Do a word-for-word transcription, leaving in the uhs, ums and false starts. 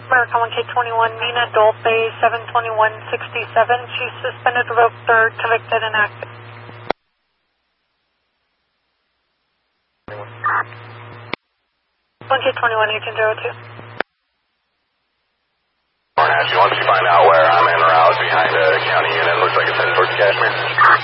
American one K twenty-one, Nina Dolce, seven twenty-one sixty-seven. She's suspended, revoked, or convicted and active. one K twenty-one, Agent zero two. Once you find out where I'm en route behind a county unit, looks like it's headed towards Kashmir.